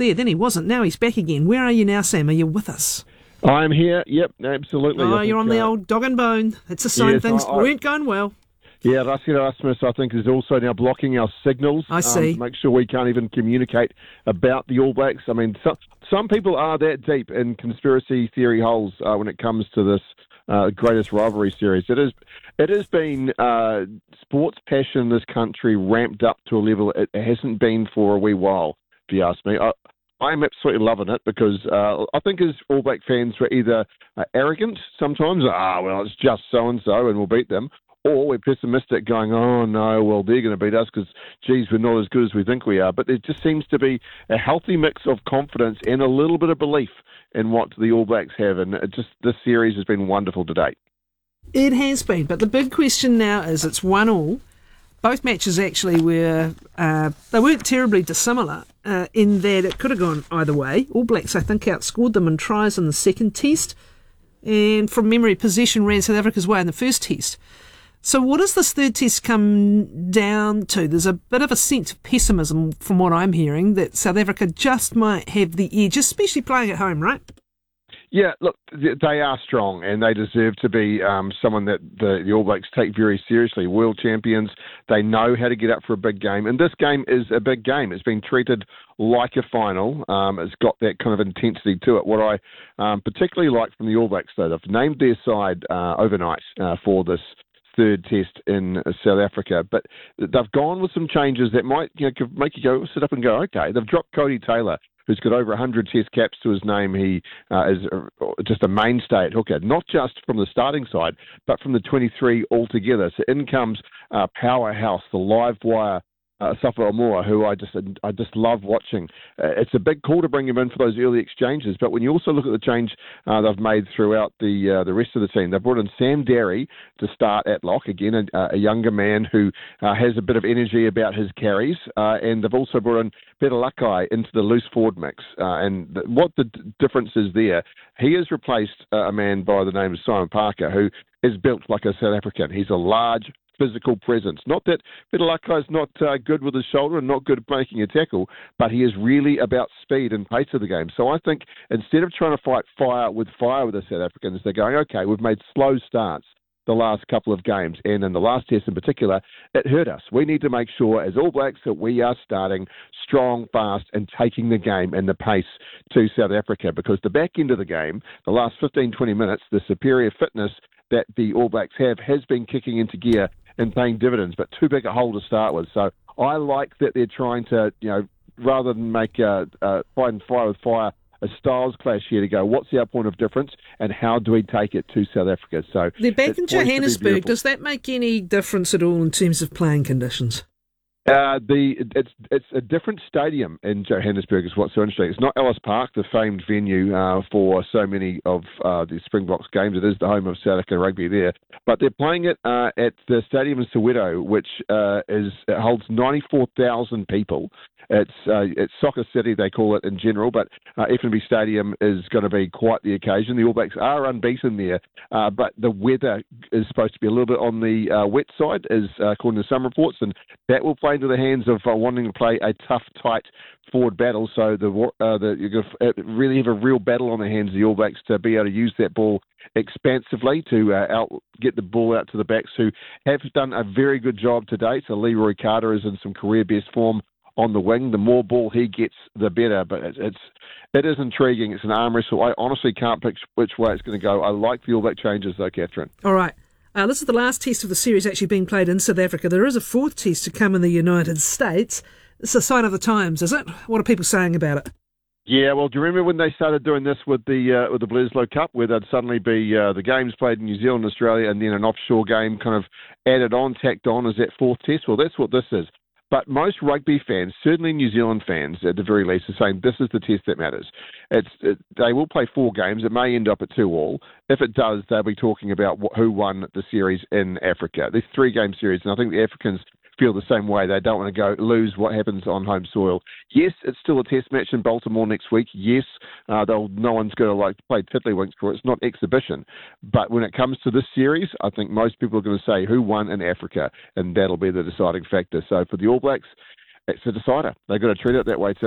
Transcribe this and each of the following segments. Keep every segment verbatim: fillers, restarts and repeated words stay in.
there. Then he wasn't. Now he's back again. Where are you now, Sam? Are you with us? I'm here. Yep, absolutely. Oh, I you're think, on the uh, old dog and bone. It's a sign yes, things I, I, weren't going well. Yeah, Rassi Erasmus, I think, is also now blocking our signals. I see. Um, to make sure we can't even communicate about the All Blacks. I mean, some, some people are that deep in conspiracy theory holes uh, when it comes to this uh, greatest rivalry series. It is, it has been uh, sports passion in this country ramped up to a level it hasn't been for a wee while, if you ask me. I, I'm absolutely loving it because uh, I think as All Black fans we're either uh, arrogant sometimes, ah, well, it's just so-and-so and we'll beat them, or we're pessimistic going, oh, no, well, they're going to beat us because, geez, we're not as good as we think we are. But there just seems to be a healthy mix of confidence and a little bit of belief in what the All Blacks have. And it just this series has been wonderful to date. It has been. But the big question now is it's one all. Both matches actually were, uh, they weren't terribly dissimilar uh, in that it could have gone either way. All Blacks, I think, outscored them in tries in the second test. And from memory, possession ran South Africa's way in the first test. So what does this third test come down to? There's a bit of a sense of pessimism from what I'm hearing that South Africa just might have the edge, especially playing at home, right? Yeah, look, they are strong and they deserve to be um, someone that the, the All Blacks take very seriously. World champions, they know how to get up for a big game. And this game is a big game. It's been treated like a final. Um, it's got that kind of intensity to it. What I um, particularly like from the All Blacks, though, they've named their side uh, overnight uh, for this third test in South Africa, but they've gone with some changes that might you know, make you go sit up and go, okay. They've dropped Cody Taylor, who's got over one hundred test caps to his name. He uh, is just a mainstay at hooker, not just from the starting side, but from the twenty-three altogether. So in comes uh, powerhouse, the live wire, Uh, Safa Omua, who I just I just love watching. Uh, it's a big call to bring him in for those early exchanges, but when you also look at the change uh, they've made throughout the uh, the rest of the team, they've brought in Sam Derry to start at lock, again, a, a younger man who uh, has a bit of energy about his carries, uh, and they've also brought in Peter Lakai into the loose forward mix. Uh, and th- what the d- difference is there, he has replaced uh, a man by the name of Simon Parker, who is built like a South African. He's a large, physical presence. Not that Peter Lakai is not uh, good with his shoulder and not good at making a tackle, but he is really about speed and pace of the game. So I think instead of trying to fight fire with fire with the South Africans, they're going, okay, we've made slow starts the last couple of games, and in the last test in particular, it hurt us. We need to make sure as All Blacks that we are starting strong, fast, and taking the game and the pace to South Africa, because the back end of the game, the last fifteen, twenty minutes, the superior fitness that the All Blacks have has been kicking into gear and paying dividends, but too big a hole to start with. So I like that they're trying to, you know, rather than make a, a fighting fire with fire, a styles clash here to go, what's our point of difference and how do we take it to South Africa? So they're back in Johannesburg. Does that make any difference at all in terms of playing conditions? Uh, the it's it's a different stadium in Johannesburg is what's so interesting. It's not Ellis Park, the famed venue uh, for so many of uh, the Springboks games. It is the home of South Africa rugby there, but they're playing it uh, at the stadium in Soweto, which uh, is it holds ninety-four thousand people. It's uh, it's Soccer City, they call it in general, but uh, F N B Stadium is going to be quite the occasion. The All Blacks are unbeaten there, uh, but the weather is supposed to be a little bit on the uh, wet side, as uh, according to some reports, and that will play into the hands of uh, wanting to play a tough, tight forward battle. So the uh, the you're going to really have a real battle on the hands of the All Blacks to be able to use that ball expansively to uh, out get the ball out to the backs, who have done a very good job to date. So Leroy Carter is in some career best form on the wing. The more ball he gets, the better. But it's, it's it is intriguing. It's an arm wrestle. I honestly can't pick which way it's going to go. I like the All Black changes though, Catherine. All right. Uh, this is the last test of the series actually being played in South Africa. There is a fourth test to come in the United States. It's a sign of the times, is it? What are people saying about it? Yeah, well, do you remember when they started doing this with the uh, with the Bledisloe Cup, where there'd suddenly be uh, the games played in New Zealand, Australia, and then an offshore game kind of added on, tacked on as that fourth test? Well, that's what this is. But most rugby fans, certainly New Zealand fans at the very least, are saying this is the test that matters. It's it, they will play four games. It may end up at two all. If it does, they'll be talking about wh- who won the series in Africa. This three-game series, and I think the Africans feel the same way. They don't want to go lose what happens on home soil. Yes, it's still a test match in Baltimore next week. Yes, uh, they'll, no one's going to like play tiddlywinks for it. It's not exhibition. But when it comes to this series, I think most people are going to say who won in Africa, and that'll be the deciding factor. So for the All Blacks, it's a decider. They've got to treat it that way too.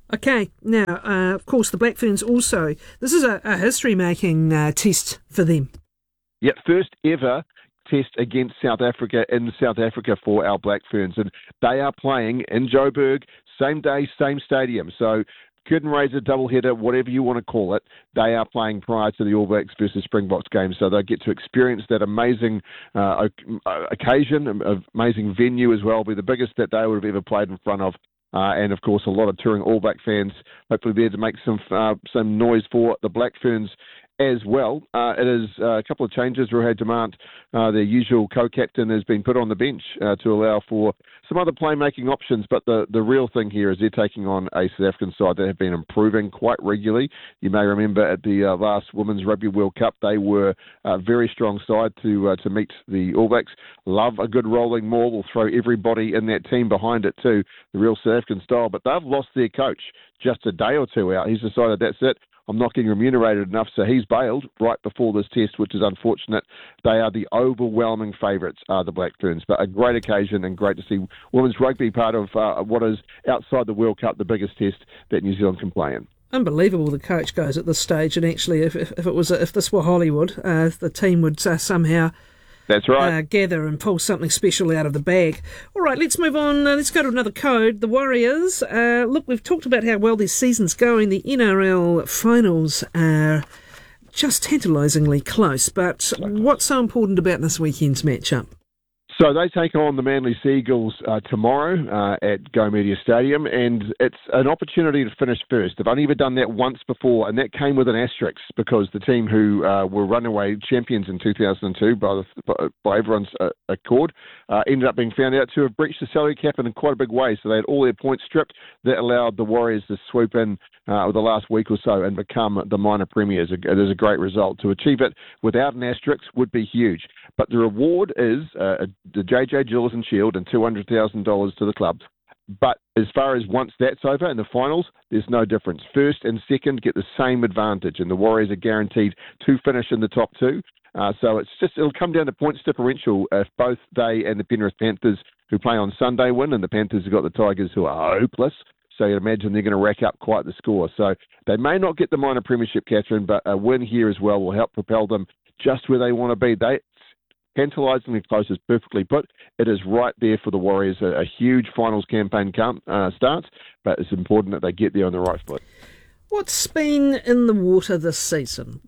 Okay, now, uh, of course, the Black Ferns also, this is a, a history-making uh, test for them. Yeah, first ever test against South Africa in South Africa for our Black Ferns. And they are playing in Joburg, same day, same stadium. So curtain raiser, doubleheader, whatever you want to call it, they are playing prior to the All Blacks versus Springboks game. So they get to experience that amazing uh, occasion, amazing venue as well. It'll be the biggest that they would have ever played in front of. Uh, and, of course, a lot of touring All Black fans hopefully there to make some uh, some noise for the Black Ferns as well. Uh, it is uh, a couple of changes. Ruhe Demant, uh, their usual co-captain, has been put on the bench uh, to allow for some other playmaking options. But the, the real thing here is they're taking on a South African side that have been improving quite regularly. You may remember at the uh, last Women's Rugby World Cup, they were a very strong side to uh, to meet the All Blacks. Love a good rolling maul. Will throw everybody in that team behind it too, the real South African style. But they've lost their coach just a day or two out. He's decided that's it. I'm not getting remunerated enough, so he's bailed right before this test, which is unfortunate. They are the overwhelming favourites, uh, the Black Ferns, but a great occasion and great to see women's rugby part of uh, what is, outside the World Cup, the biggest test that New Zealand can play in. Unbelievable the coach goes at this stage, and actually if if, if it was if this were Hollywood, uh, the team would uh, somehow... That's right. Uh, gather and pull something special out of the bag. All right, let's move on. Uh, let's go to another code. The Warriors. Uh, look, we've talked about how well this season's going. The N R L finals are just tantalisingly close. But what's so important about this weekend's matchup? So they take on the Manly Seagulls uh, tomorrow uh, at Go Media Stadium, and it's an opportunity to finish first. They've only ever done that once before, and that came with an asterisk because the team who uh, were runaway champions in two thousand two by, the, by everyone's uh, accord uh, ended up being found out to have breached the salary cap in quite a big way. So they had all their points stripped. That allowed the Warriors to swoop in uh, the last week or so and become the minor premiers. It is a great result. To achieve it without an asterisk would be huge. But the reward is uh, the J J Gillison Shield and two hundred thousand dollars to the club. But as far as once that's over in the finals, there's no difference. First and second get the same advantage, and the Warriors are guaranteed to finish in the top two. Uh, so it's just it'll come down to points differential if both they and the Penrith Panthers, who play on Sunday, win, and the Panthers have got the Tigers, who are hopeless. So you'd imagine they're going to rack up quite the score. So they may not get the minor premiership, Catherine, but a win here as well will help propel them just where they want to be. They tantalisingly close is perfectly put. It is right there for the Warriors. A, a huge finals campaign come, uh, starts, but it's important that they get there on the right foot. What's been in the water this season?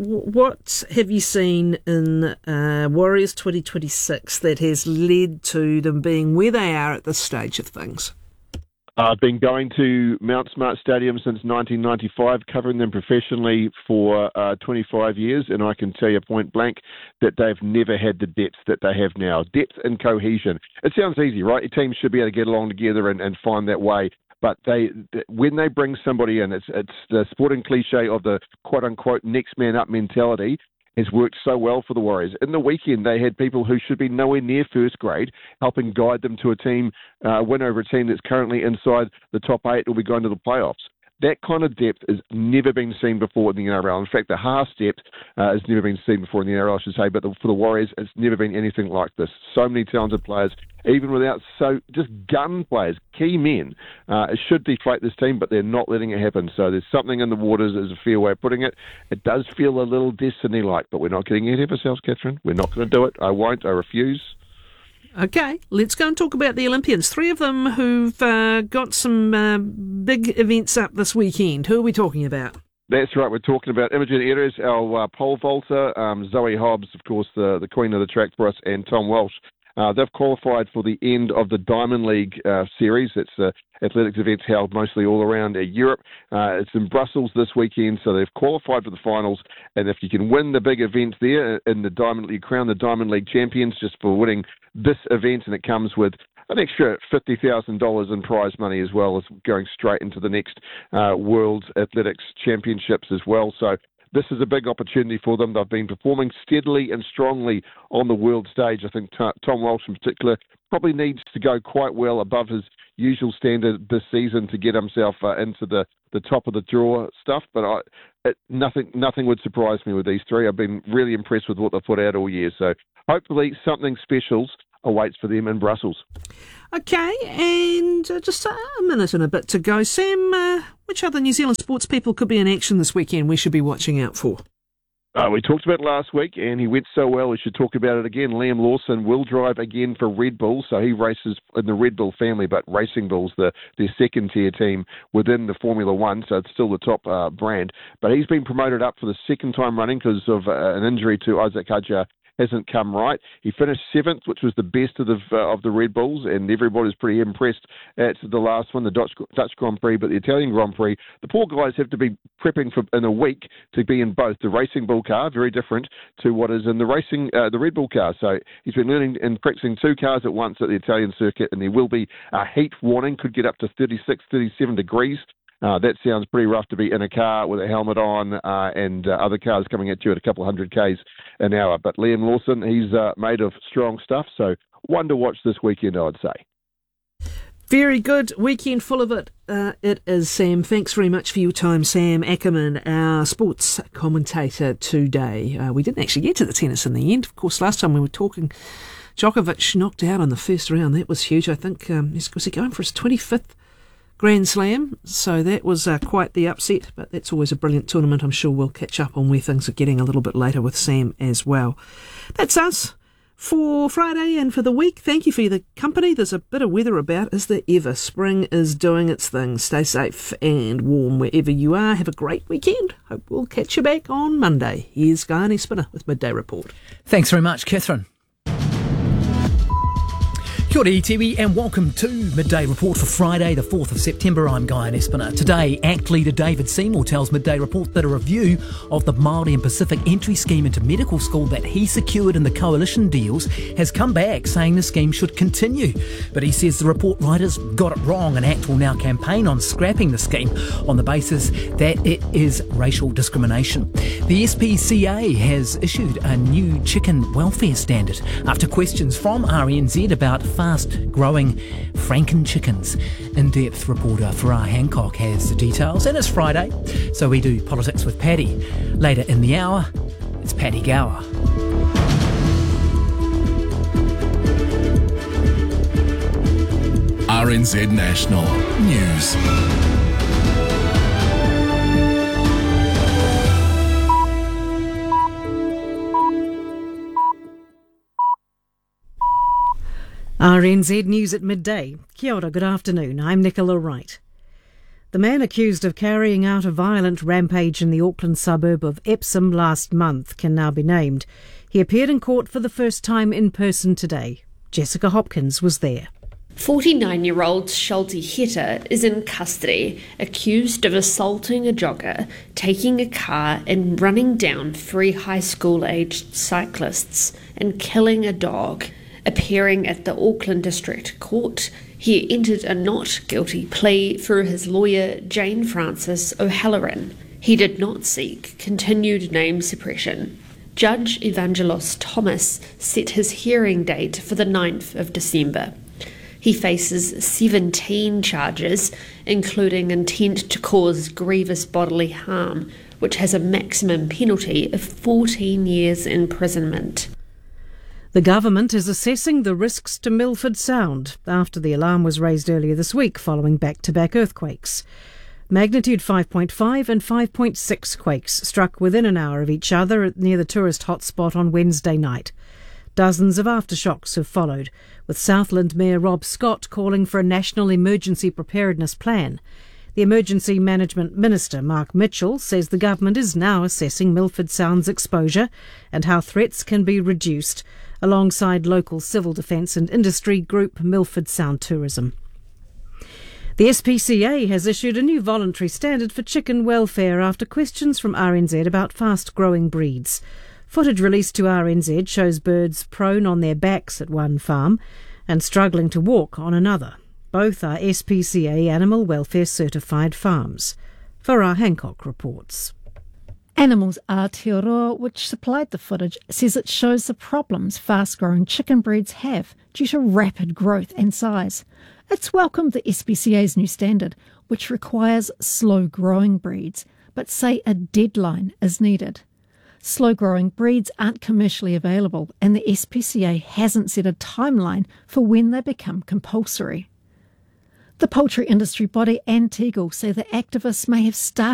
What have you seen in uh, Warriors twenty twenty-six that has led to them being where they are at this stage of things? I've been going to Mount Smart Stadium since nineteen ninety-five, covering them professionally for uh, twenty-five years, and I can tell you point blank that they've never had the depth that they have now. Depth and cohesion. It sounds easy, right? Your teams should be able to get along together and, and find that way. But they, when they bring somebody in, it's, it's the sporting cliche of the quote-unquote next man up mentality has worked so well for the Warriors. In the weekend, they had people who should be nowhere near first grade helping guide them to a team, uh, win over a team that's currently inside the top eight or will be going to the playoffs. That kind of depth has never been seen before in the N R L. In fact, the Haas depth uh, has never been seen before in the N R L, I should say, but the, for the Warriors, it's never been anything like this. So many talented players, even without so just gun players, key men. Uh, it should deflate this team, but they're not letting it happen. So there's something in the waters, is a fair way of putting it. It does feel a little Destiny-like, but we're not getting ahead of ourselves, Catherine. We're not going to do it. I won't. I refuse. Okay, let's go and talk about the Olympians. Three of them who've uh, got some uh, big events up this weekend. Who are we talking about? That's right. We're talking about Imogen Ayres, our uh, pole vaulter, um, Zoe Hobbs, of course, the, the queen of the track for us, and Tom Walsh. Uh, they've qualified for the end of the Diamond League uh, series. It's uh, athletics events held mostly all around uh, Europe. Uh, it's in Brussels this weekend, so they've qualified for the finals. And if you can win the big event there in the Diamond League, crown the Diamond League champions just for winning this event, and it comes with an extra fifty thousand dollars in prize money as well as going straight into the next uh, World Athletics Championships as well. So this is a big opportunity for them. They've been performing steadily and strongly on the world stage. I think T- Tom Walsh in particular probably needs to go quite well above his usual standard this season to get himself uh, into the, the top of the draw stuff. But I, it, nothing nothing would surprise me with these three. I've been really impressed with what they've put out all year. So hopefully something special's awaits for them in Brussels. Okay, and uh, just a minute and a bit to go. Sam, uh, which other New Zealand sports people could be in action this weekend we should be watching out for? Uh, we talked about it last week, and he went so well, we should talk about it again. Liam Lawson will drive again for Red Bull, so he races in the Red Bull family, but Racing Bull's the, their second-tier team within the Formula One, so it's still the top uh, brand. But he's been promoted up for the second time running because of uh, an injury to Isaac Hadjar. Hasn't come right. He finished seventh, which was the best of the uh, of the Red Bulls, and everybody's pretty impressed at the last one, the Dutch, Dutch Grand Prix, but the Italian Grand Prix. The poor guys have to be prepping for in a week to be in both the Racing Bull car, very different to what is in the racing uh, the Red Bull car. So he's been learning and practicing two cars at once at the Italian circuit, and there will be a heat warning, could get up to thirty-six, thirty-seven degrees. Uh, that sounds pretty rough to be in a car with a helmet on uh, and uh, other cars coming at you at a couple of hundred k's an hour. But Liam Lawson, he's uh, made of strong stuff, so one to watch this weekend, I'd say. Very good weekend, full of it. Uh, it is, Sam. Thanks very much for your time, Sam Ackerman, our sports commentator today. Uh, we didn't actually get to the tennis in the end. Of course, last time we were talking, Djokovic knocked out in the first round. That was huge. I think um, he's, was he going for his twenty-fifth Grand Slam, so that was uh, quite the upset, but that's always a brilliant tournament. I'm sure we'll catch up on where things are getting a little bit later with Sam as well. That's us for Friday and for the week. Thank you for the company. There's a bit of weather about, is there ever? Spring is doing its thing. Stay safe and warm wherever you are. Have a great weekend. Hope we'll catch you back on Monday. Here's Guy Espiner with Midday Report. Thanks very much, Catherine. Kia ora iwi and welcome to Midday Report for Friday the fourth of September. I'm Guy Espiner. Today, A C T leader David Seymour tells Midday Report that a review of the Māori and Pacific entry scheme into medical school that he secured in the coalition deals has come back, saying the scheme should continue. But he says the report writers got it wrong and A C T will now campaign on scrapping the scheme on the basis that it is racial discrimination. The S P C A has issued a new chicken welfare standard after questions from R N Z about fast-growing Franken chickens. In-depth reporter Farah Hancock has the details, and it's Friday, so we do politics with Paddy. Later in the hour, it's Paddy Gower. R N Z National News. R N Z News at midday. Kia ora, good afternoon. I'm Nicola Wright. The man accused of carrying out a violent rampage in the Auckland suburb of Epsom last month can now be named. He appeared in court for the first time in person today. Jessica Hopkins was there. forty-nine-year-old Schulte Hetter is in custody, accused of assaulting a jogger, taking a car and running down three high school-aged cyclists and killing a dog. Appearing at the Auckland District Court, he entered a not guilty plea through his lawyer Jane Francis O'Halloran. He did not seek continued name suppression. Judge Evangelos Thomas set his hearing date for the ninth of December. He faces seventeen charges, including intent to cause grievous bodily harm, which has a maximum penalty of fourteen years imprisonment. The government is assessing the risks to Milford Sound after the alarm was raised earlier this week following back-to-back earthquakes. Magnitude five point five and five point six quakes struck within an hour of each other near the tourist hotspot on Wednesday night. Dozens of aftershocks have followed, with Southland Mayor Rob Scott calling for a national emergency preparedness plan. The Emergency Management Minister, Mark Mitchell, says the government is now assessing Milford Sound's exposure and how threats can be reduced, alongside local civil defence and industry group Milford Sound Tourism. The S P C A has issued a new voluntary standard for chicken welfare after questions from R N Z about fast-growing breeds. Footage released to R N Z shows birds prone on their backs at one farm and struggling to walk on another. Both are S P C A Animal Welfare Certified farms. Farah Hancock reports. Animals Aotearoa, which supplied the footage, says it shows the problems fast-growing chicken breeds have due to rapid growth and size. It's welcomed the S P C A's new standard, which requires slow-growing breeds, but say a deadline is needed. Slow-growing breeds aren't commercially available, and the S P C A hasn't set a timeline for when they become compulsory. The poultry industry body and Tegel say the activists may have started